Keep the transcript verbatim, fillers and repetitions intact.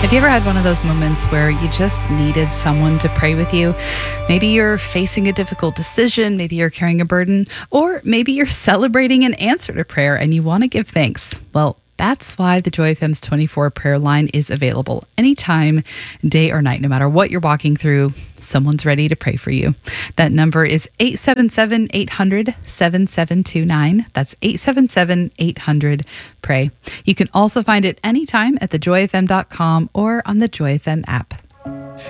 Have you ever had one of those moments where you just needed someone to pray with you? Maybe you're facing a difficult decision, maybe you're carrying a burden, or maybe you're celebrating an answer to prayer and you want to give thanks. Well, that's why the Joy F M's twenty-four prayer line is available anytime, day or night. No matter what you're walking through, someone's ready to pray for you. That number is eight seven seven, eight hundred, seven seven two nine. That's eight seven seven, eight hundred, pray. You can also find it anytime at the joy f m dot com or on the Joy F M app.